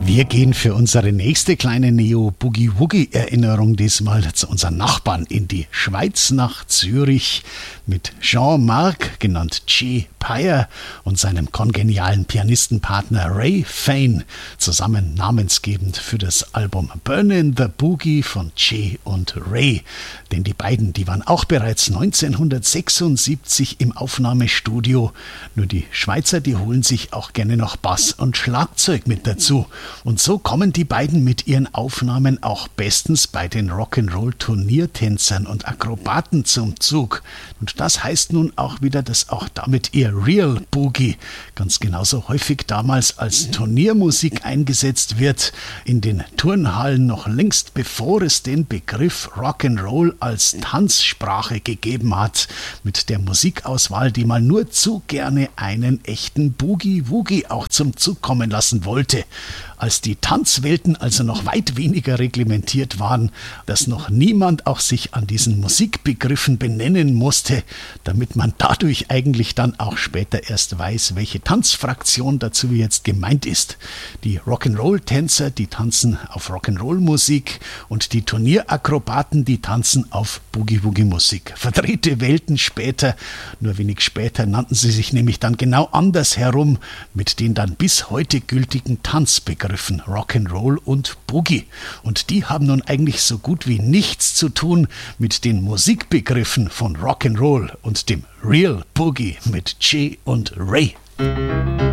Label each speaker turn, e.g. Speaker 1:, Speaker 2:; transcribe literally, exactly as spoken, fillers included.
Speaker 1: Wir gehen für unsere nächste kleine Neo-Boogie-Woogie-Erinnerung diesmal zu unseren Nachbarn in die Schweiz nach Zürich mit Jean-Marc, genannt Jay Pyer, und seinem kongenialen Pianistenpartner Ray Fane, zusammen namensgebend für das Album Burnin' the Boogie von Jay und Ray. Denn die beiden, die waren auch bereits neunzehnhundertsechsundsiebzig im Aufnahmestudio. Nur die Schweizer, die holen sich auch gerne noch Bass und Schlagzeug mit dazu. Und so kommen die beiden mit ihren Aufnahmen auch bestens bei den Rock'n'Roll-Turniertänzern und Akrobaten zum Zug. Und das heißt nun auch wieder, dass auch damit ihr Real Boogie ganz genauso häufig damals als Turniermusik eingesetzt wird, in den Turnhallen noch längst bevor es den Begriff Rock'n'Roll als Tanzsprache gegeben hat, mit der Musikauswahl, die mal nur zu gerne einen echten Boogie-Woogie auch zum Zug kommen lassen wollte. Als die Tanzwelten also noch weit weniger reglementiert waren, dass noch niemand auch sich an diesen Musikbegriffen benennen musste, damit man dadurch eigentlich dann auch später erst weiß, welche Tanzfraktion dazu jetzt gemeint ist. Die Rock'n'Roll-Tänzer, die tanzen auf Rock'n'Roll-Musik, und die Turnierakrobaten, die tanzen auf Boogie-Woogie-Musik. Verdrehte Welten später, nur wenig später nannten sie sich nämlich dann genau anders herum, mit den dann bis heute gültigen Tanzbegriffen Rock'n'Roll und Boogie. Und die haben nun eigentlich so gut wie nichts zu tun mit den Musikbegriffen von Rock'n'Roll und dem Real Boogie mit Jay und Ray.